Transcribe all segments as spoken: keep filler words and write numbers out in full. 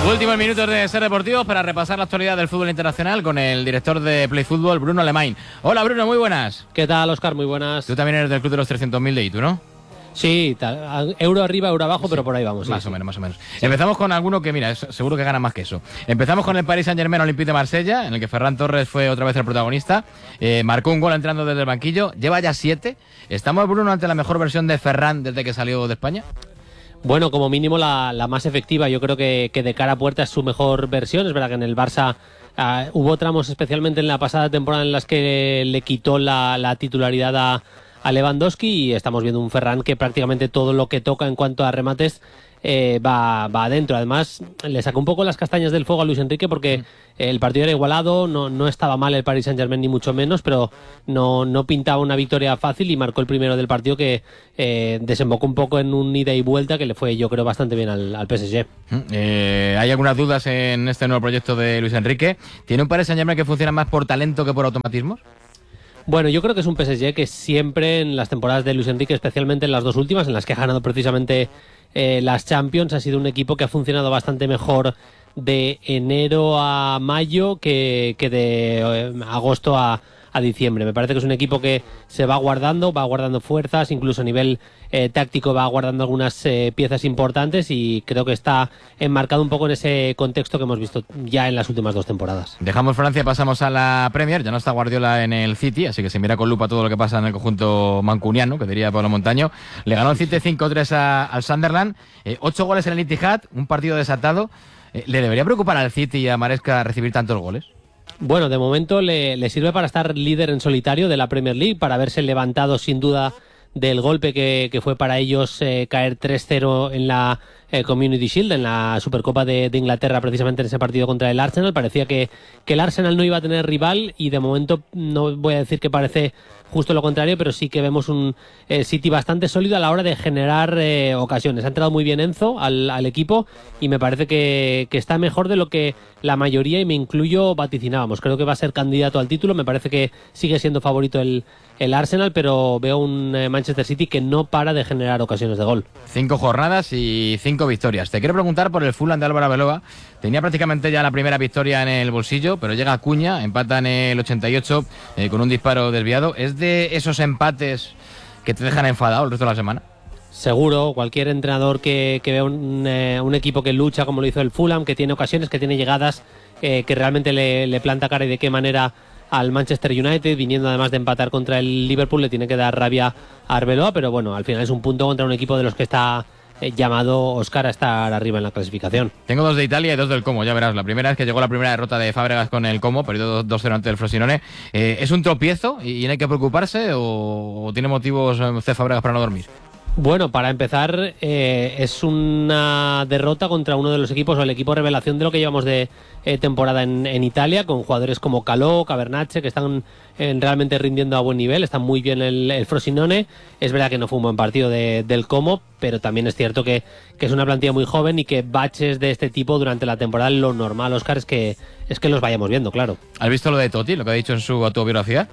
Últimos minutos de Ser Deportivos para repasar la actualidad del fútbol internacional con el director de Play Fútbol, Bruno Alemany. Hola Bruno, muy buenas. ¿Qué tal, Óscar? Muy buenas. Tú también eres del club de los trescientos mil de Itu, ¿no? Sí, tal, euro arriba, euro abajo, sí, pero por ahí vamos. Más sí, o sí. menos, más o menos. Sí. Empezamos con alguno que, mira, es, seguro que gana más que eso. Empezamos con el Paris Saint-Germain Olympique de Marsella, en el que Ferran Torres fue otra vez el protagonista. Eh, marcó un gol entrando desde el banquillo, lleva ya siete. ¿Estamos, Bruno, ante la mejor versión de Ferran desde que salió de España? Bueno, como mínimo la, la más efectiva. Yo creo que, que de cara a puerta es su mejor versión. Es verdad que en el Barça uh, hubo tramos, especialmente en la pasada temporada, en las que le quitó la, la titularidad a, a Lewandowski, y estamos viendo un Ferran que prácticamente todo lo que toca en cuanto a remates eh, va, va adentro. Además, le sacó un poco las castañas del fuego a Luis Enrique porque mm. el partido era igualado, no, no estaba mal el Paris Saint-Germain ni mucho menos, pero no, no pintaba una victoria fácil, y marcó el primero del partido que eh, desembocó un poco en un ida y vuelta que le fue, yo creo, bastante bien al, al P S G. Eh, ¿Hay algunas dudas en este nuevo proyecto de Luis Enrique? ¿Tiene un Paris Saint-Germain que funciona más por talento que por automatismos? Bueno, yo creo que es un P S G que siempre en las temporadas de Luis Enrique, especialmente en las dos últimas, en las que ha ganado precisamente eh, las Champions, ha sido un equipo que ha funcionado bastante mejor de enero a mayo que, que de eh, agosto a, a diciembre. Me parece que es un equipo que se va guardando, va guardando fuerzas, incluso a nivel eh, táctico va guardando algunas eh, piezas importantes, y creo que está enmarcado un poco en ese contexto que hemos visto ya en las últimas dos temporadas. Dejamos Francia, pasamos a la Premier. Ya no está Guardiola en el City, así que se mira con lupa todo lo que pasa en el conjunto mancuniano, que diría Pablo Montaño. Le ganó el City cinco tres a, al Sunderland, eh, ocho goles en el Etihad, un partido desatado. Eh, ¿Le debería preocupar al City y a Maresca recibir tantos goles? Bueno, de momento le, le sirve para estar líder en solitario de la Premier League, para haberse levantado sin duda del golpe que, que fue para ellos eh, caer tres cero en la eh, Community Shield, en la Supercopa de, de Inglaterra, precisamente en ese partido contra el Arsenal. Parecía que, que el Arsenal no iba a tener rival, y de momento no voy a decir que parece justo lo contrario, pero sí que vemos un eh, City bastante sólido a la hora de generar eh, ocasiones. Ha entrado muy bien Enzo al, al equipo, y me parece que, que está mejor de lo que la mayoría, y me incluyo, vaticinábamos. Creo que va a ser candidato al título. Me parece que sigue siendo favorito el, el Arsenal, pero veo un eh, Manchester City que no para de generar ocasiones de gol. Cinco jornadas y cinco victorias. Te quiero preguntar por el Fulham de Álvaro Arbeloa. Tenía prácticamente ya la primera victoria en el bolsillo, pero llega Acuña, empata en el ochenta y ocho eh, con un disparo desviado. ¿Es de esos empates que te dejan enfadado el resto de la semana? Seguro, cualquier entrenador que, que vea un, eh, un equipo que lucha como lo hizo el Fulham, que tiene ocasiones, que tiene llegadas, eh, que realmente le, le planta cara, y de qué manera al Manchester United, viniendo además de empatar contra el Liverpool, le tiene que dar rabia a Arbeloa, pero bueno, al final es un punto contra un equipo de los que está eh, llamado Óscar a estar arriba en la clasificación. Tengo dos de Italia y dos del Como, ya verás. La primera es que llegó la primera derrota de Fábregas con el Como, perdió dos cero ante el Frosinone. Eh, ¿Es un tropiezo y no hay que preocuparse, o, o tiene motivos C. Fábregas para no dormir? Bueno, para empezar, eh, es una derrota contra uno de los equipos, o el equipo revelación de lo que llevamos de eh, temporada en, en Italia, con jugadores como Calò, Cabernace, que están eh, realmente rindiendo a buen nivel. Está muy bien el, el Frosinone. Es verdad que no fue un buen partido de, del Como, pero también es cierto que, que es una plantilla muy joven, y que baches de este tipo durante la temporada, lo normal, Óscar, es que, es que los vayamos viendo, claro. ¿Has visto lo de Totti, lo que ha dicho en su autobiografía?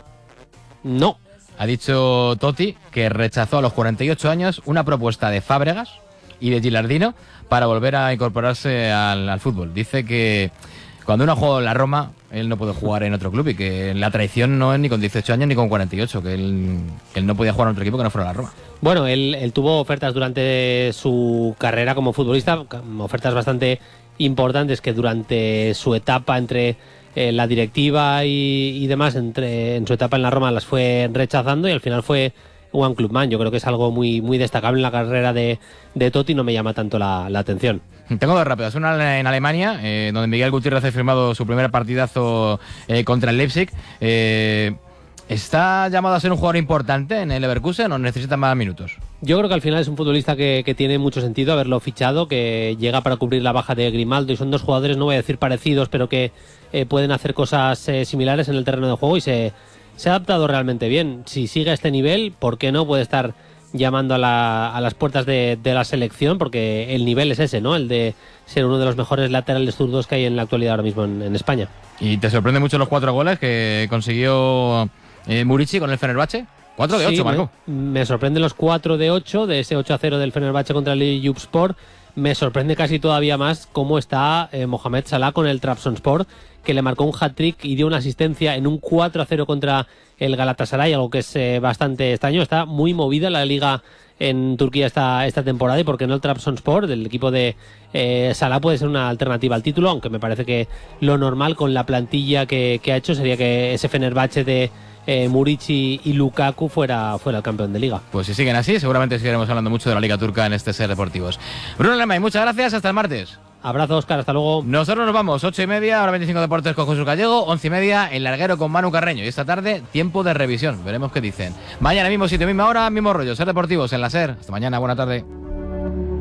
No. Ha dicho Totti que rechazó a los cuarenta y ocho años una propuesta de Fábregas y de Gilardino para volver a incorporarse al, al fútbol. Dice que cuando uno ha jugado en la Roma, él no puede jugar en otro club, y que la traición no es ni con dieciocho años ni con cuarenta y ocho, que él, que él no podía jugar en otro equipo que no fuera la Roma. Bueno, él, él tuvo ofertas durante su carrera como futbolista, ofertas bastante importantes, que durante su etapa entre Eh, la directiva y, y demás, entre, en su etapa en la Roma, las fue rechazando, y al final fue One Club Man. Yo creo que es algo muy, muy destacable en la carrera de, de Totti. No me llama tanto la, la atención. Tengo dos rápidas. Una en Alemania, eh, donde Miguel Gutiérrez ha firmado su primer partidazo eh, contra el Leipzig. Eh, ¿Está llamado a ser un jugador importante en el Leverkusen o necesita más minutos? Yo creo que al final es un futbolista que, que tiene mucho sentido haberlo fichado, que llega para cubrir la baja de Grimaldo, y son dos jugadores, no voy a decir parecidos, pero que eh, pueden hacer cosas eh, similares en el terreno de juego, y se, se ha adaptado realmente bien. Si sigue a este nivel, ¿por qué no puede estar llamando a, la, a las puertas de, de la selección? Porque el nivel es ese, ¿no? El de ser uno de los mejores laterales zurdos que hay en la actualidad ahora mismo en, en España. ¿Y te sorprende mucho los cuatro goles que consiguió eh, Murici con el Fenerbahce? cuatro de ocho, sí, Marco. Me, me sorprenden los cuatro de ocho, de ese ocho a cero del Fenerbahce contra el Eyüpspor. me sorprende casi todavía más cómo está eh, Mohamed Salah con el Trabzonspor, que le marcó un hat-trick y dio una asistencia en un cuatro a cero contra el Galatasaray, algo que es eh, bastante extraño. Está muy movida la liga en Turquía esta, esta temporada, y porque no el Trabzonspor, del equipo de eh, Salah, puede ser una alternativa al título, aunque me parece que lo normal con la plantilla que, que ha hecho sería que ese Fenerbahce de eh, Murici y Lukaku fuera, fuera el campeón de liga. Pues si siguen así, seguramente seguiremos hablando mucho de la Liga Turca en este Ser Deportivos. Bruno Lemay, muchas gracias, hasta el martes. Abrazo, Óscar, hasta luego. Nosotros nos vamos, ocho y media, ahora veinticinco Deportes con Jesús Gallego, once y media, El Larguero con Manu Carreño. Y esta tarde, tiempo de revisión, veremos qué dicen. Mañana mismo sitio, misma hora, mismo rollo, Ser Deportivos en la Ser. Hasta mañana, buena tarde.